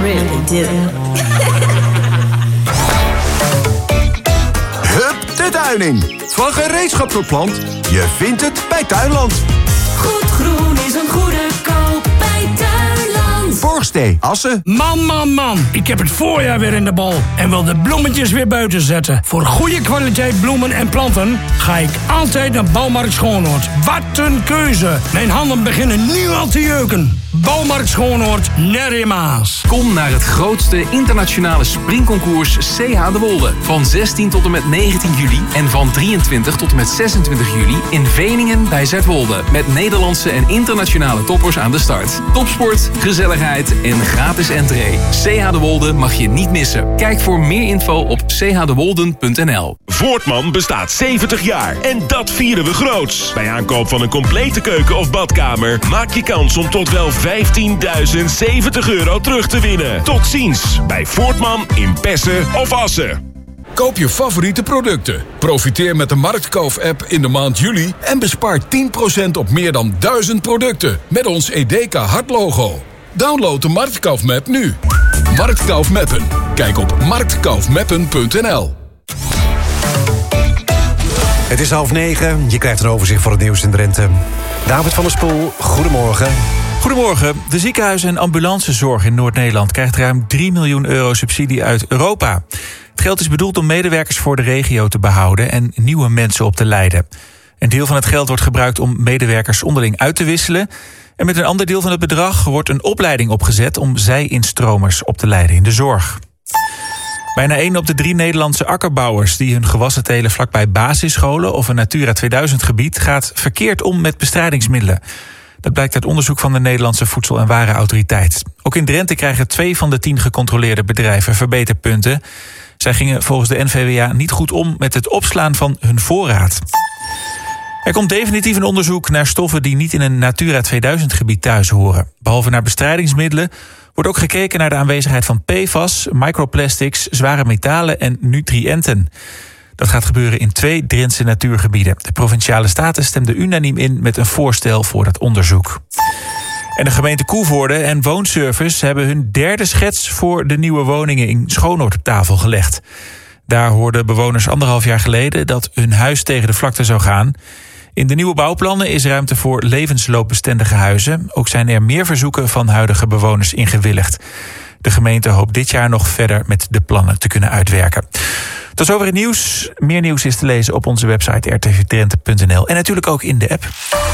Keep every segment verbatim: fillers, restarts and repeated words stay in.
really do. Hup de tuin in. Van gereedschap tot plant. Je vindt het bij Tuinland. Goed groen is een goede koop bij Tuinland. Borstee, Assen. Man, man, man. Ik heb het voorjaar weer in de bal. En wil de bloemetjes weer buiten zetten. Voor goede kwaliteit bloemen en planten ga ik altijd naar Bouwmarkt Schoonhoord. Wat een keuze. Mijn handen beginnen nu al te jeuken. Bouwmarkt Schoonhoord, Nerrimaas. Kom naar het grootste internationale springconcours C H de Wolde. Van zestien tot en met negentien juli en van drieëntwintig tot en met zesentwintig juli in Veningen bij Zuidwolde. Met Nederlandse en internationale toppers aan de start. Topsport, gezelligheid en gratis entree. C H de Wolde mag je niet missen. Kijk voor meer info op c h de wolden punt n l. Voortman bestaat zeventig jaar en dat vieren we groots. Bij aankoop van een complete keuken of badkamer maak je kans om tot wel vijftienduizend zeventig euro terug te winnen. Tot ziens bij Voortman in Pessen of Assen. Koop je favoriete producten. Profiteer met de Marktkauf-app in de maand juli en bespaar tien procent op meer dan duizend producten met ons Edeka hartlogo. Download de Marktkauf-map nu. Marktkauf-mappen. Kijk op marktkaufmappen punt n l. Het is half negen. Je krijgt een overzicht van het nieuws in Drenthe. David van der Spoel, goedemorgen. Goedemorgen. De ziekenhuis- en ambulancezorg in Noord-Nederland krijgt ruim drie miljoen euro subsidie uit Europa. Het geld is bedoeld om medewerkers voor de regio te behouden en nieuwe mensen op te leiden. Een deel van het geld wordt gebruikt om medewerkers onderling uit te wisselen. En met een ander deel van het bedrag wordt een opleiding opgezet om zij-instromers op te leiden in de zorg. Bijna één op de drie Nederlandse akkerbouwers die hun gewassen telen vlakbij basisscholen of een Natura tweeduizend gebied gaat verkeerd om met bestrijdingsmiddelen. Dat blijkt uit onderzoek van de Nederlandse Voedsel- en Warenautoriteit. Ook in Drenthe krijgen twee van de tien gecontroleerde bedrijven verbeterpunten. Zij gingen volgens de N V W A niet goed om met het opslaan van hun voorraad. Er komt definitief een onderzoek naar stoffen die niet in een Natura tweeduizend gebied thuis horen. Behalve naar bestrijdingsmiddelen wordt ook gekeken naar de aanwezigheid van P F A S, microplastics, zware metalen en nutriënten. Dat gaat gebeuren in twee Drentse natuurgebieden. De Provinciale Staten stemden unaniem in met een voorstel voor dat onderzoek. En de gemeente Koevoorde en Woonservice hebben hun derde schets voor de nieuwe woningen in Schoonhoord op tafel gelegd. Daar hoorden bewoners anderhalf jaar geleden dat hun huis tegen de vlakte zou gaan. In de nieuwe bouwplannen is ruimte voor levensloopbestendige huizen. Ook zijn er meer verzoeken van huidige bewoners ingewilligd. De gemeente hoopt dit jaar nog verder met de plannen te kunnen uitwerken. Tot zover het nieuws. Meer nieuws is te lezen op onze website r t v drenthe punt n l en natuurlijk ook in de app.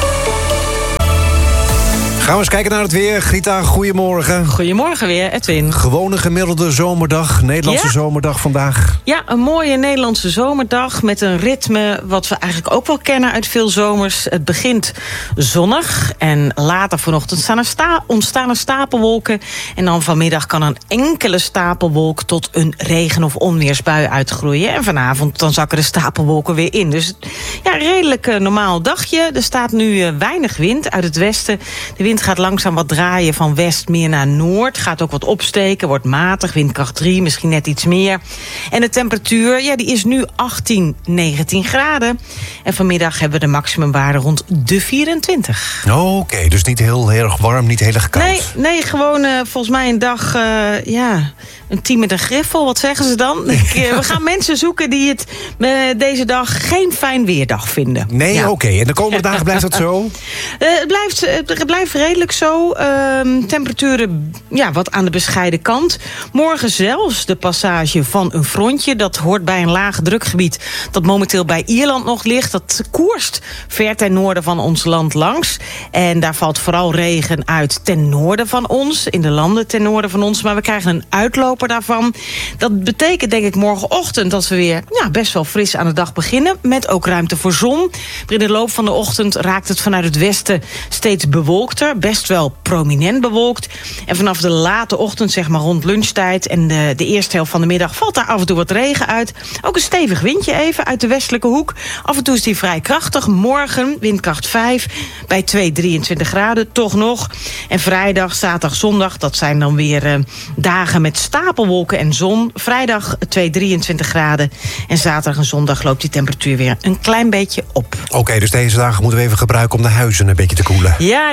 Gaan we eens kijken naar het weer. Grita, goedemorgen. Goedemorgen weer, Edwin. Gewone gemiddelde zomerdag, Nederlandse ja? zomerdag vandaag. Ja, een mooie Nederlandse zomerdag met een ritme wat we eigenlijk ook wel kennen uit veel zomers. Het begint zonnig en later vanochtend staan er sta- ontstaan er stapelwolken. En dan vanmiddag kan een enkele stapelwolk tot een regen- of onweersbui uitgroeien. En vanavond dan zakken de stapelwolken weer in. Dus ja, redelijk uh, normaal dagje. Er staat nu uh, weinig wind uit het westen. De wind gaat langzaam wat draaien van west meer naar noord. Gaat ook wat opsteken, wordt matig, windkracht drie, misschien net iets meer. En de temperatuur, ja, die is nu achttien, negentien graden. En vanmiddag hebben we de maximumwaarde rond de vierentwintig. Oké, okay, dus niet heel erg warm, niet heel erg koud. Nee, nee gewoon uh, volgens mij een dag, uh, ja, een team met een griffel. Wat zeggen ze dan? We gaan mensen zoeken die het uh, deze dag geen fijn weerdag vinden. Nee, ja. oké. Okay. En de komende dagen blijft dat zo? Uh, het, blijft, het blijft redelijk zo. Uh, temperaturen ja, wat aan de bescheiden kant. Morgen zelfs de passage van een frontje. Dat hoort bij een laag drukgebied dat momenteel bij Ierland nog ligt. Dat koerst ver ten noorden van ons land langs. En daar valt vooral regen uit ten noorden van ons. In de landen ten noorden van ons. Maar we krijgen een uitloper daarvan. Dat betekent denk ik morgenochtend dat we weer ja, best wel fris aan de dag beginnen. Met ook ruimte voor zon. Maar in de loop van de ochtend raakt het vanuit het westen steeds bewolkter. Best wel prominent bewolkt. En vanaf de late ochtend, zeg maar rond lunchtijd en de, de eerste helft van de middag valt daar af en toe wat regen uit. Ook een stevig windje even uit de westelijke hoek. Af en toe is die vrij krachtig. Morgen windkracht vijf bij twee, drieëntwintig graden toch nog. En vrijdag, zaterdag, zondag, dat zijn dan weer uh, dagen met stapelwolken en zon. Vrijdag twee, drieëntwintig graden. En zaterdag en zondag loopt die temperatuur weer een klein beetje op. Oké, okay, dus deze dagen moeten we even gebruiken om de huizen een beetje te koelen. Ja, ja, want het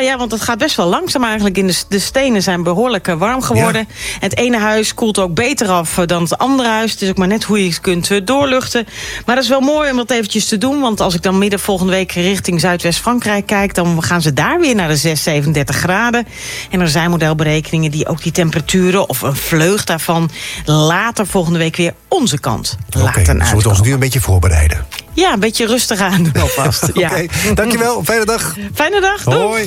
gaat best wel langzaam eigenlijk. In de, de stenen zijn behoorlijk uh, warm geworden. Ja. En het ene huis koelt ook beter af uh, dan het andere huis. Het is ook maar net hoe je het kunt uh, doorluchten. Maar dat is wel mooi om dat eventjes te doen. Want als ik dan midden volgende week richting Zuidwest-Frankrijk kijk, dan gaan ze daar weer naar de zes, zevenendertig graden. En er zijn modelberekeningen die ook die temperaturen of een vleug daarvan later volgende week weer onze kant okay, laten uitkomen. Dus we moeten ons nu een beetje voorbereiden. Ja, een beetje rustig aan doen alvast. Oké, ja. okay, dankjewel. Fijne dag. Fijne dag. Doei. Hoi.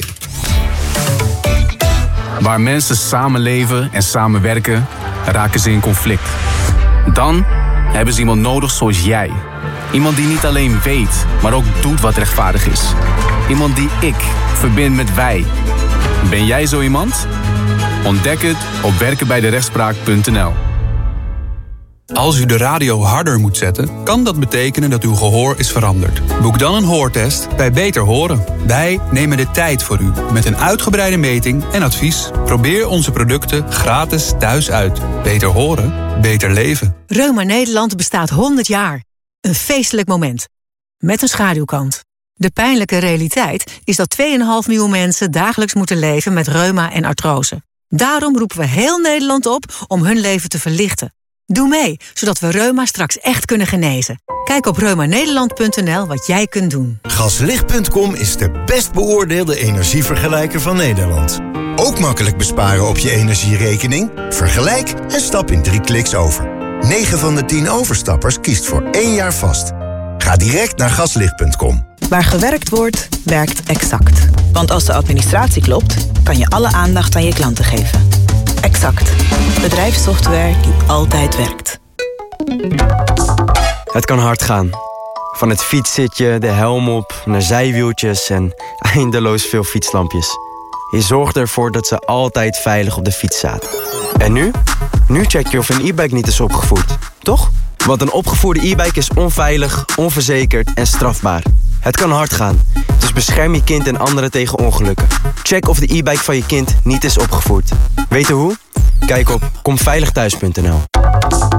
Waar mensen samenleven en samenwerken, raken ze in conflict. Dan hebben ze iemand nodig zoals jij. Iemand die niet alleen weet, maar ook doet wat rechtvaardig is. Iemand die ik verbind met wij. Ben jij zo iemand? Ontdek het op werken bij de rechtspraak punt n l. Als u de radio harder moet zetten, kan dat betekenen dat uw gehoor is veranderd. Boek dan een hoortest bij Beter Horen. Wij nemen de tijd voor u met een uitgebreide meting en advies. Probeer onze producten gratis thuis uit. Beter horen, beter leven. Reuma Nederland bestaat honderd jaar. Een feestelijk moment. Met een schaduwkant. De pijnlijke realiteit is dat twee komma vijf miljoen mensen dagelijks moeten leven met reuma en artrose. Daarom roepen we heel Nederland op om hun leven te verlichten. Doe mee, zodat we reuma straks echt kunnen genezen. Kijk op reuma nederland punt n l wat jij kunt doen. Gaslicht punt com is de best beoordeelde energievergelijker van Nederland. Ook makkelijk besparen op je energierekening? Vergelijk en stap in drie kliks over. negen van de tien overstappers kiest voor één jaar vast. Ga direct naar gaslicht punt com. Waar gewerkt wordt, werkt Exact. Want als de administratie klopt, kan je alle aandacht aan je klanten geven. Exact. Bedrijfssoftware die altijd werkt. Het kan hard gaan. Van het fietszitje, de helm op, naar zijwieltjes en eindeloos veel fietslampjes. Je zorgt ervoor dat ze altijd veilig op de fiets zaten. En nu? Nu check je of een e-bike niet is opgevoerd, toch? Want een opgevoerde e-bike is onveilig, onverzekerd en strafbaar. Het kan hard gaan, dus bescherm je kind en anderen tegen ongelukken. Check of de e-bike van je kind niet is opgevoerd. Weet je hoe? Kijk op kom veilig thuis punt n l.